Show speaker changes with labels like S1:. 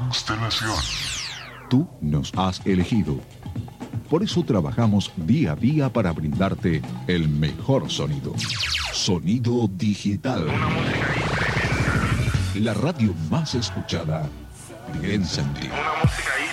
S1: Constelación.
S2: Tú nos has elegido. Por eso trabajamos día a día para brindarte el mejor sonido. Sonido digital.
S1: Una música ahí tremenda.
S2: La radio más escuchada. Piensa en ti.
S1: Una música ahí